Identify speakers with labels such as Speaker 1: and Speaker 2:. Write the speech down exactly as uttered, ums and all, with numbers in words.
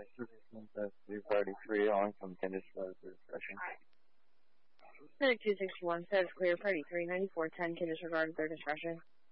Speaker 1: three thirty-three on from can disregard the discretion.
Speaker 2: Medic two sixty-one says clear, party three ninety-four ten can disregard their discretion.